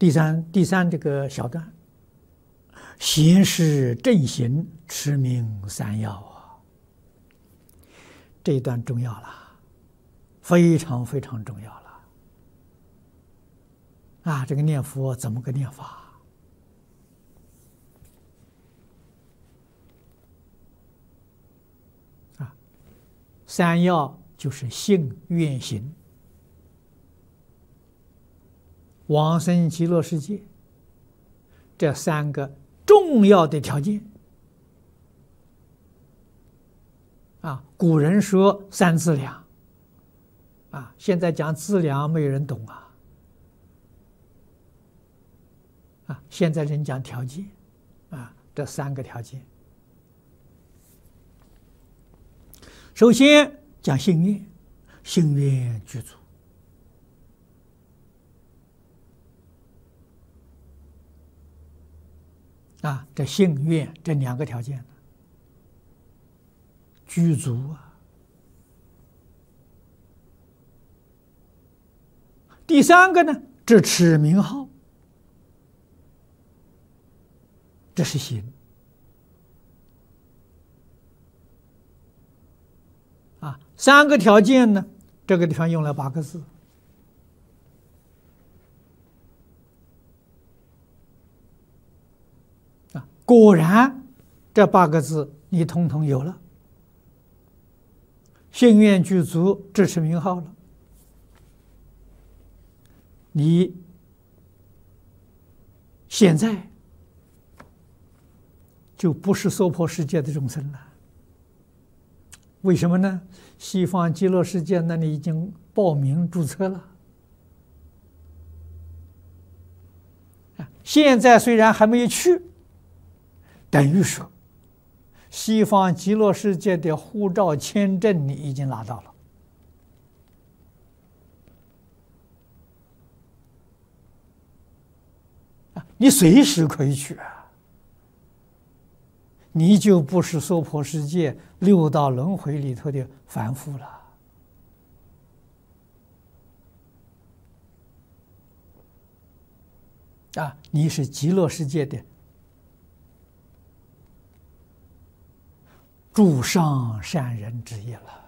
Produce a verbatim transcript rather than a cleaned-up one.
第三第三这个小段，贤士正行，持名三要啊，这一段重要了，非常非常重要了啊！这个念佛怎么个念法？啊，三要就是信愿行。往生极乐世界，这三个重要的条件啊，古人说三资粮啊，现在讲资粮没有人懂啊，啊，现在人讲条件啊，这三个条件，首先讲信愿，信愿具足。啊，这信愿这两个条件具足啊。第三个呢，这持名号，这是行啊。三个条件呢，这个地方用了八个字。果然，这八个字你统统有了，信愿具足，支持名号了，你现在就不是娑婆世界的众生了。为什么呢？西方极乐世界那里已经报名注册了，现在虽然还没有去。等于说，西方极乐世界的护照、签证你已经拿到了，啊，你随时可以去啊，你就不是娑婆世界六道轮回里头的凡夫了，啊，你是极乐世界的诸上善人之一了。